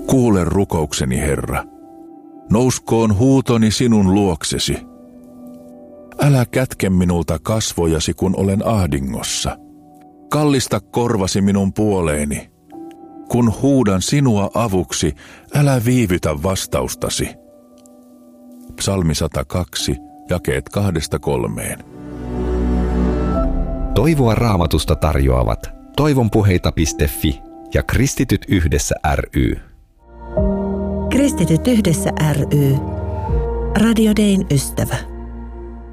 Kuule rukoukseni, Herra. Nouskoon huutoni sinun luoksesi. Älä kätke minulta kasvojasi, kun olen ahdingossa. Kallista korvasi minun puoleeni. Kun huudan sinua avuksi, älä viivytä vastaustasi. Psalmi 102, jakeet 2-3. Toivoa Raamatusta tarjoavat toivonpuheita.fi ja Kristityt yhdessä ry. Kristityt yhdessä ry. Radio Dayn ystävä.